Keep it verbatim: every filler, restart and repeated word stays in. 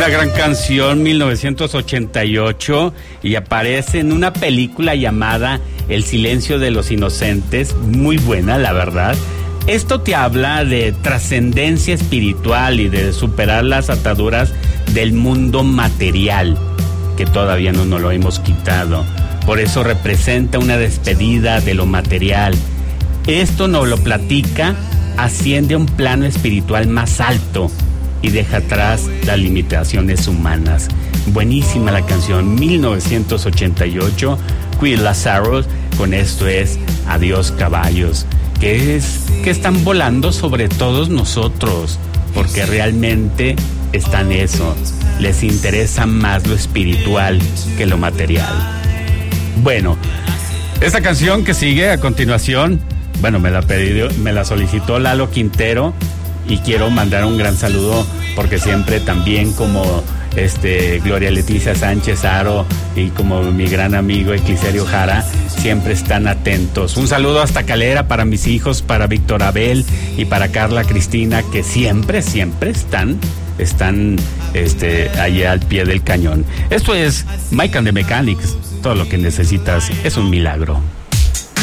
La gran canción mil novecientos ochenta y ocho y aparece en una película llamada El silencio de los inocentes, muy buena la verdad. Esto te habla de trascendencia espiritual y de superar las ataduras del mundo material, que todavía no nos lo hemos quitado. Por eso representa una despedida de lo material. Esto nos lo platica, asciende a un plano espiritual más alto y deja atrás las limitaciones humanas. Buenísima la canción, mil novecientos ochenta y ocho, Queen Lazarus, con esto es Adiós Caballos, que es que están volando sobre todos nosotros, porque realmente están eso, les interesa más lo espiritual que lo material. Bueno, esta canción que sigue a continuación, bueno, me la pidió, me la solicitó Lalo Quintero, y quiero mandar un gran saludo porque siempre también como este Gloria Leticia Sánchez Aro y como mi gran amigo Ecliserio Jara siempre están atentos. Un saludo hasta Calera para mis hijos, para Víctor Abel y para Carla Cristina, que siempre, siempre están están este allá al pie del cañón. Esto es Mike and the Mechanics. Todo lo que necesitas es un milagro.